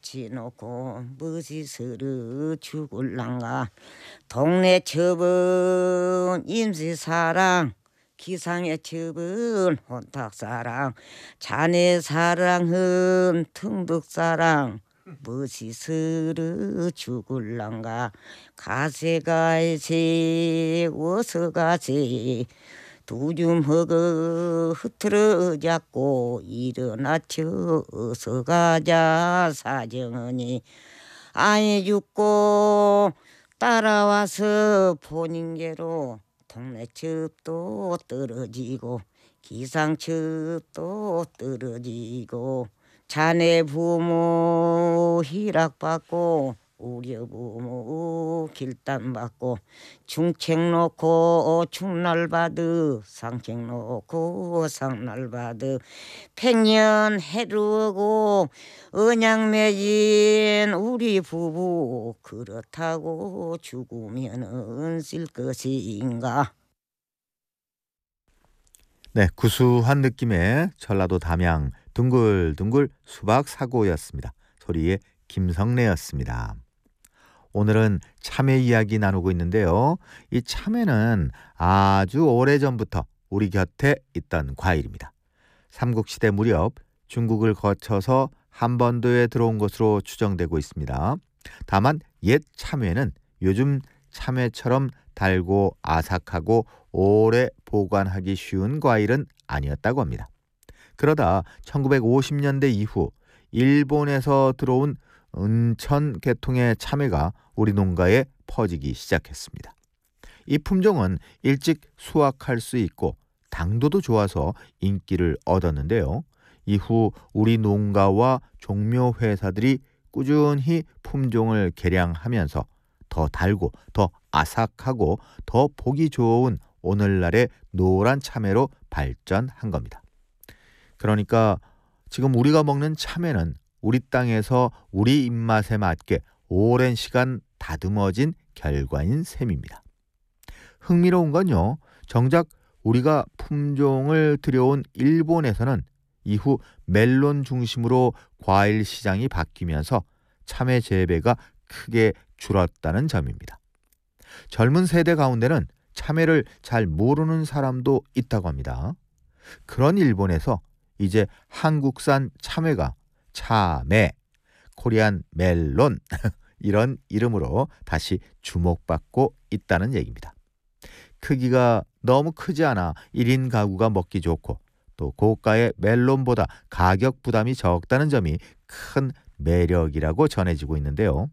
지놓고 무지스르 죽을란가. 동네 첩은 임시사랑, 기상의 첩은 혼탁사랑, 자네 사랑은 등덕사랑, 무지스르 죽을란가. 가세가세 어서가세 두줌 허거 흐트러 잡고 일어나쳐 어서 가자 사정은이. 아이 죽고 따라와서 본인께로 동네 첩도 떨어지고 기상첩도 떨어지고 자네 부모 희락받고 우리 부모 길단받고 중책 놓고 중날받으 상책 놓고 상날받으 백년 해루고 언양 맺은 우리 부부 그렇다고 죽으면은 쓸 것인가. 네, 구수한 느낌의 전라도 담양 둥글둥글 수박 사고였습니다. 소리의 김성래였습니다. 오늘은 참외 이야기 나누고 있는데요. 이 참외는 아주 오래전부터 우리 곁에 있던 과일입니다. 삼국시대 무렵 중국을 거쳐서 한반도에 들어온 것으로 추정되고 있습니다. 다만 옛 참외는 요즘 참외처럼 달고 아삭하고 오래 보관하기 쉬운 과일은 아니었다고 합니다. 그러다 1950년대 이후 일본에서 들어온 은천 계통의 참외가 우리 농가에 퍼지기 시작했습니다. 이 품종은 일찍 수확할 수 있고 당도도 좋아서 인기를 얻었는데요. 이후 우리 농가와 종묘 회사들이 꾸준히 품종을 개량하면서 더 달고 더 아삭하고 더 보기 좋은 오늘날의 노란 참외로 발전한 겁니다. 그러니까 지금 우리가 먹는 참외는 우리 땅에서 우리 입맛에 맞게 오랜 시간 다듬어진 결과인 셈입니다. 흥미로운 건요, 정작 우리가 품종을 들여온 일본에서는 이후 멜론 중심으로 과일 시장이 바뀌면서 참외 재배가 크게 줄었다는 점입니다. 젊은 세대 가운데는 참외를 잘 모르는 사람도 있다고 합니다. 그런 일본에서 이제 한국산 참외가 참외, 코리안 멜론 이런 이름으로 다시 주목받고 있다는 얘기입니다. 크기가 너무 크지 않아 1인 가구가 먹기 좋고 또 고가의 멜론보다 가격 부담이 적다는 점이 큰 매력이라고 전해지고 있는데요.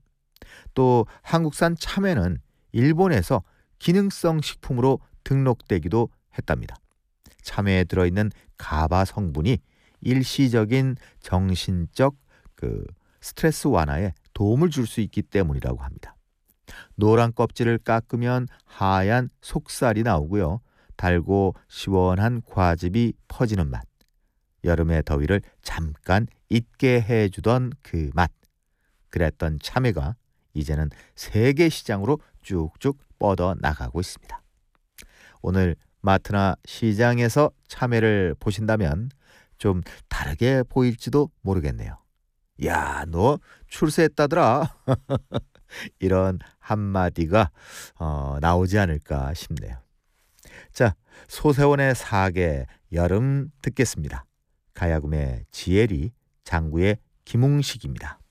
또 한국산 참외는 일본에서 기능성 식품으로 등록되기도 했답니다. 참외에 들어있는 가바 성분이 일시적인 정신적 스트레스 완화에 도움을 줄 수 있기 때문이라고 합니다. 노란 껍질을 깎으면 하얀 속살이 나오고요. 달고 시원한 과즙이 퍼지는 맛. 여름의 더위를 잠깐 잊게 해주던 그 맛. 그랬던 참외가 이제는 세계 시장으로 쭉쭉 뻗어나가고 있습니다. 오늘 마트나 시장에서 참외를 보신다면 좀 다르게 보일지도 모르겠네요. 야, 너 출세했다더라. 이런 한마디가 나오지 않을까 싶네요. 자, 소세원의 사계 여름 듣겠습니다. 가야금의 지혜리, 장구의 김웅식입니다.